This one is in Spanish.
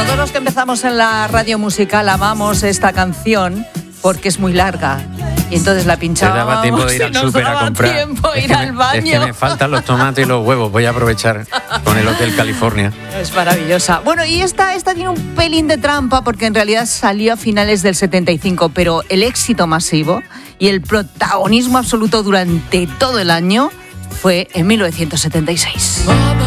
Todos los que empezamos en la radio musical amamos esta canción porque es muy larga. Y entonces la pinchábamos. Te daba tiempo de ir al súper a comprar. Es que me faltan los tomates y los huevos. Voy a aprovechar con el Hotel California. Es maravillosa. Bueno, y esta tiene un pelín de trampa porque en realidad salió a finales del 75, pero el éxito masivo y el protagonismo absoluto durante todo el año fue en 1976.